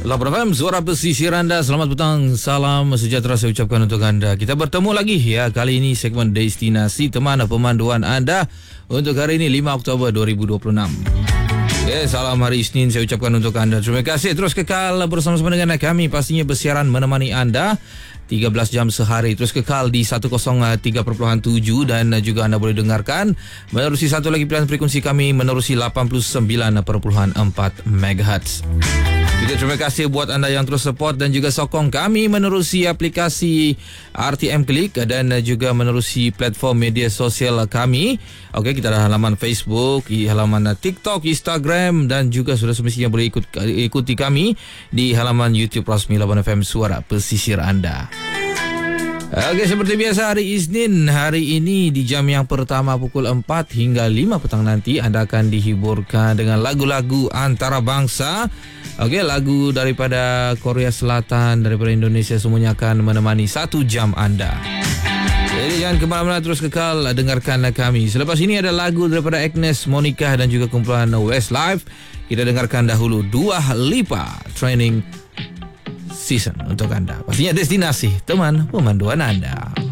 8FM, suara pesisir anda. Selamat petang, salam sejahtera saya ucapkan untuk anda. Kita bertemu lagi ya, kali ini segmen Destinasi Teman Pemanduan anda untuk hari ini 5 Oktober 2026. Salam hari Isnin saya ucapkan untuk anda. Terima kasih terus kekal bersama-sama dengan kami, pastinya bersiaran menemani anda 13 jam sehari. Terus kekal di 103.7 dan juga anda boleh dengarkan menerusi satu lagi pilihan frekuensi kami menerusi 89.4 MHz. Juga terima kasih buat anda yang terus support dan juga sokong kami menerusi aplikasi RTM Klik dan juga menerusi platform media sosial kami. Okey, kita ada halaman Facebook, halaman TikTok, Instagram dan juga sudah semestinya boleh ikuti kami di halaman YouTube rasmi 8FM Suara Pesisir anda. Okey, seperti biasa hari Isnin, hari ini di jam yang pertama pukul 4 hingga 5 petang nanti anda akan dihiburkan dengan lagu-lagu antarabangsa. Okey, lagu daripada Korea Selatan, daripada Indonesia, semuanya akan menemani 1 jam anda. Jadi jangan ke mana-mana, terus kekal dengarkan kami. Selepas ini ada lagu daripada Agnes, Monica dan juga kumpulan Westlife. Kita dengarkan dahulu Dua Lipa Training Season untuk anda. Pastinya destinasi teman pemanduan anda.